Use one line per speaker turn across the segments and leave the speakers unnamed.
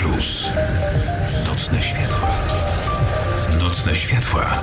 Plus. Nocne światła. Nocne światła.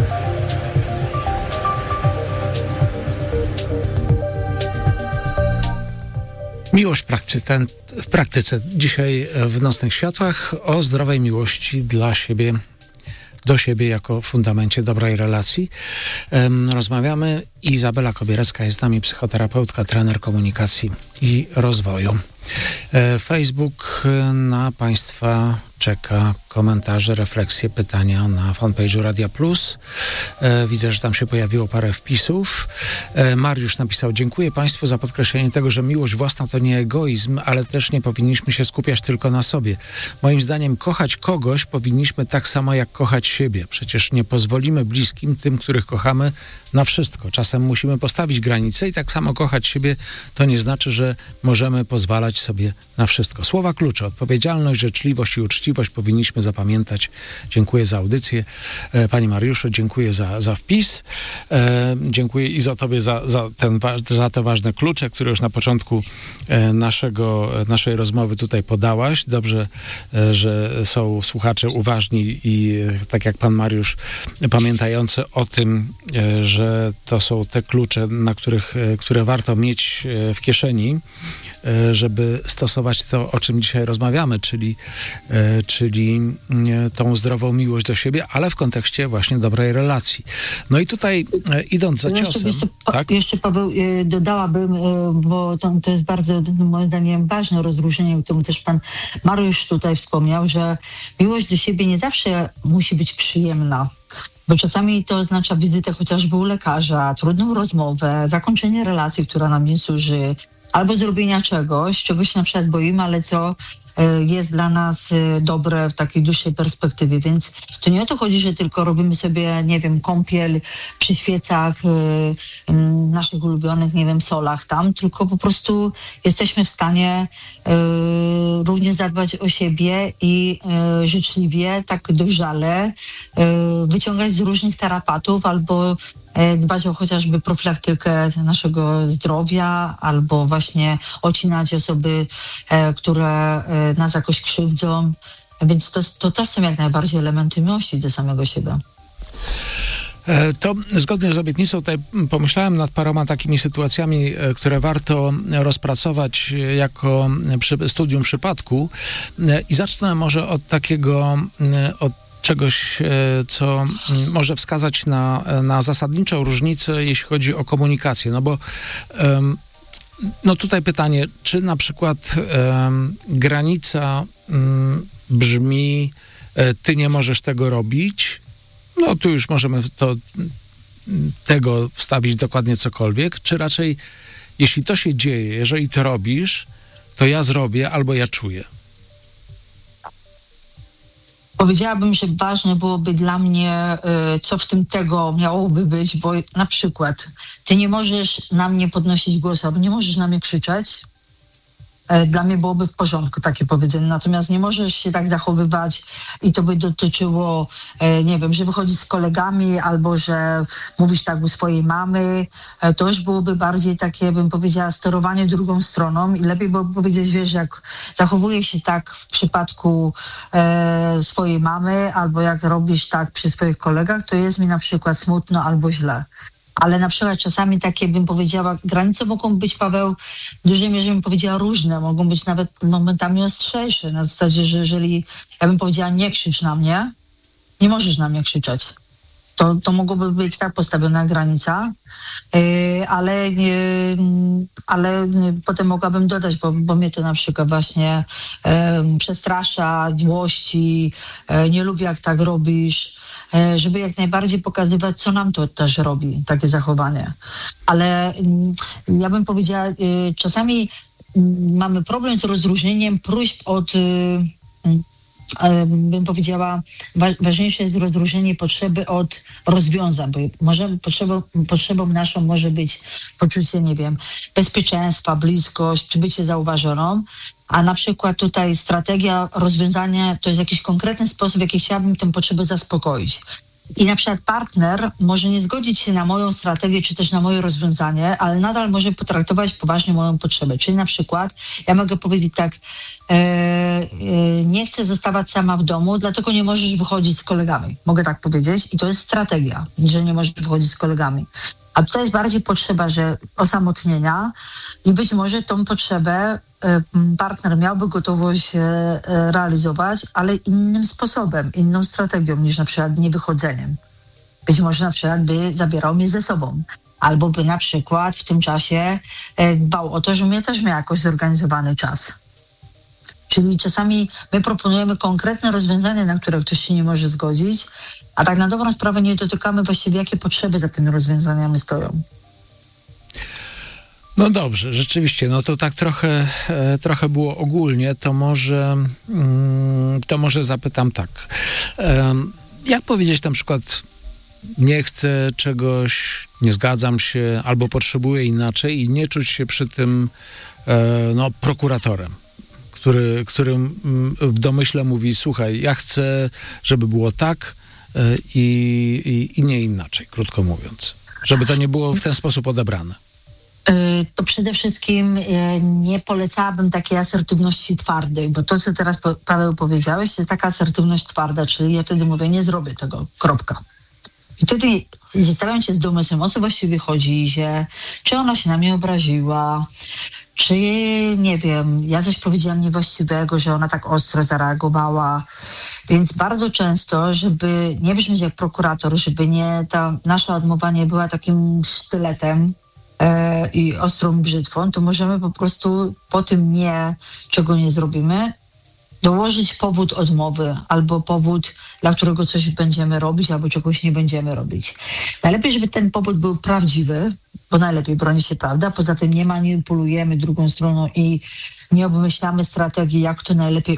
Miłość w praktyce. Dzisiaj w Nocnych Światłach o zdrowej miłości dla siebie, do siebie jako fundamencie dobrej relacji. Rozmawiamy. Izabela Kobierecka jest z nami, psychoterapeutka, trener komunikacji i rozwoju. Facebook na Państwa czeka komentarze, refleksje, pytania na fanpage'u Radia Plus. Widzę, że tam się pojawiło parę wpisów. Mariusz napisał: dziękuję Państwu za podkreślenie tego, że miłość własna to nie egoizm, ale też nie powinniśmy się skupiać tylko na sobie. Moim zdaniem kochać kogoś powinniśmy tak samo jak kochać siebie. Przecież nie pozwolimy bliskim, tym, których kochamy, na wszystko. Czasem musimy postawić granice i tak samo kochać siebie to nie znaczy, że możemy pozwalać sobie na wszystko. Słowa klucze: odpowiedzialność, życzliwość i uczciwość powinniśmy zapamiętać. Dziękuję za audycję. Panie Mariuszu, dziękuję za wpis. Dziękuję i za Tobie za te ważne klucze, które już na początku naszej rozmowy tutaj podałaś. Dobrze, że są słuchacze uważni i tak jak Pan Mariusz, pamiętający o tym, że to są te klucze, które warto mieć w kieszeni, żeby stosować to, o czym dzisiaj rozmawiamy, czyli tą zdrową miłość do siebie, ale w kontekście właśnie dobrej relacji. No i tutaj idąc za ciosem...
Jeszcze Paweł, dodałabym, bo to jest bardzo, moim zdaniem, ważne rozróżnienie, o którym też pan Mariusz tutaj wspomniał, że miłość do siebie nie zawsze musi być przyjemna. Bo czasami to oznacza wizytę chociażby u lekarza, trudną rozmowę, zakończenie relacji, która nam nie służy, albo zrobienia czegoś się na przykład boimy, ale co jest dla nas dobre w takiej dłuższej perspektywie. Więc to nie o to chodzi, że tylko robimy sobie, nie wiem, kąpiel przy świecach naszych ulubionych, nie wiem, solach tam, tylko po prostu jesteśmy w stanie również zadbać o siebie i życzliwie, tak dojrzale wyciągać z różnych tarapatów albo dbać o chociażby profilaktykę naszego zdrowia albo właśnie odcinać osoby, które nas jakoś krzywdzą. Więc to też są jak najbardziej elementy miłości do samego siebie.
To zgodnie z obietnicą tutaj pomyślałem nad paroma takimi sytuacjami, które warto rozpracować jako studium przypadku i zacznę może od czegoś, co może wskazać na zasadniczą różnicę, jeśli chodzi o komunikację. No bo tutaj pytanie, czy na przykład granica brzmi: ty nie możesz tego robić, no tu już możemy tego wstawić dokładnie cokolwiek, czy raczej jeśli to się dzieje, jeżeli to robisz, to ja zrobię albo ja czuję.
Powiedziałabym, że ważne byłoby dla mnie, co w tym tego miałoby być, bo na przykład ty nie możesz na mnie podnosić głosu, albo nie możesz na mnie krzyczeć. Dla mnie byłoby w porządku takie powiedzenie, natomiast nie możesz się tak zachowywać i to by dotyczyło, nie wiem, że wychodzisz z kolegami albo że mówisz tak u swojej mamy, to już byłoby bardziej takie, bym powiedziała, sterowanie drugą stroną i lepiej byłoby powiedzieć, wiesz, jak zachowuje się tak w przypadku swojej mamy albo jak robisz tak przy swoich kolegach, to jest mi na przykład smutno albo źle. Ale na przykład czasami takie, bym powiedziała, granice mogą być, Paweł, w dużej mierze bym powiedziała różne, mogą być nawet momentami ostrzejsze. Na zasadzie, że jeżeli ja bym powiedziała: nie krzycz na mnie, nie możesz na mnie krzyczeć. To mogłoby być tak postawiona granica, ale potem mogłabym dodać, bo mnie to na przykład właśnie przestrasza, złości, nie lubię jak tak robisz, żeby jak najbardziej pokazywać, co nam to też robi, takie zachowanie. Ale ja bym powiedziała, czasami mamy problem z rozróżnieniem próśb od... bym powiedziała, ważniejsze jest rozróżnienie potrzeby od rozwiązań, bo potrzebą naszą może być poczucie, nie wiem, bezpieczeństwa, bliskość, czy bycie zauważoną, a na przykład tutaj strategia rozwiązania to jest jakiś konkretny sposób, w jaki chciałabym tę potrzebę zaspokoić. I na przykład partner może nie zgodzić się na moją strategię, czy też na moje rozwiązanie, ale nadal może potraktować poważnie moją potrzebę. Czyli na przykład ja mogę powiedzieć tak, nie chcę zostawać sama w domu, dlatego nie możesz wychodzić z kolegami. Mogę tak powiedzieć i to jest strategia, że nie możesz wychodzić z kolegami. A tutaj jest bardziej potrzeba, że osamotnienia i być może tą potrzebę partner miałby gotowość realizować, ale innym sposobem, inną strategią niż na przykład niewychodzeniem. Być może na przykład by zabierał mnie ze sobą. Albo by na przykład w tym czasie dbał o to, żebym ja też miała jakoś zorganizowany czas. Czyli czasami my proponujemy konkretne rozwiązania, na które ktoś się nie może zgodzić, a tak na dobrą sprawę nie dotykamy właściwie, jakie potrzeby za tymi rozwiązaniami stoją.
No dobrze, rzeczywiście, no to tak trochę było ogólnie, to może zapytam tak. Jak powiedzieć na przykład, nie chcę czegoś, nie zgadzam się, albo potrzebuję inaczej i nie czuć się przy tym prokuratorem, który w domyśle mówi, słuchaj, ja chcę, żeby było tak i nie inaczej, krótko mówiąc. Żeby to nie było w ten sposób odebrane.
To przede wszystkim nie polecałabym takiej asertywności twardej, bo to, co teraz Paweł powiedziałeś, to jest taka asertywność twarda, czyli ja wtedy mówię, nie zrobię tego, kropka. I wtedy zastanawiam się z domysłem, o co właściwie chodzi, czy ona się na mnie obraziła, czy, nie wiem, ja coś powiedziałam niewłaściwego, że ona tak ostro zareagowała. Więc bardzo często, żeby nie brzmieć jak prokurator, żeby nie ta nasza odmowa nie była takim sztyletem i ostrą brzytwą, to możemy po prostu po tym nie, czego nie zrobimy, dołożyć powód odmowy albo powód, dla którego coś będziemy robić albo czegoś nie będziemy robić. Najlepiej, żeby ten powód był prawdziwy, bo najlepiej broni się prawda. Poza tym nie manipulujemy drugą stroną i nie obmyślamy strategii, jak to najlepiej